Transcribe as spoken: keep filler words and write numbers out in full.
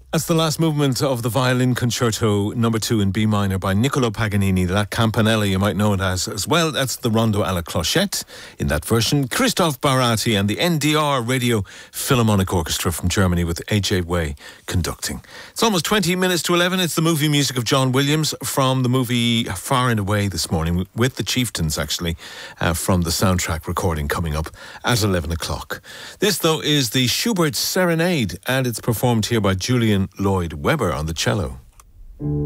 That's the last movement of the Violin Concerto number two in B minor by Niccolo Paganini, that Campanella you might know it as as well. That's the Rondo alla Clochette in that version. Christoph Barati and the N D R Radio Philharmonic Orchestra from Germany with A J Way conducting. It's almost twenty minutes to eleven. It's the movie music of John Williams from the movie Far and Away this morning with the Chieftains, actually, uh, from the soundtrack recording coming up at eleven o'clock. This, though, is the Schubert Serenade, and it's performed here by Julian Lloyd Webber on the cello.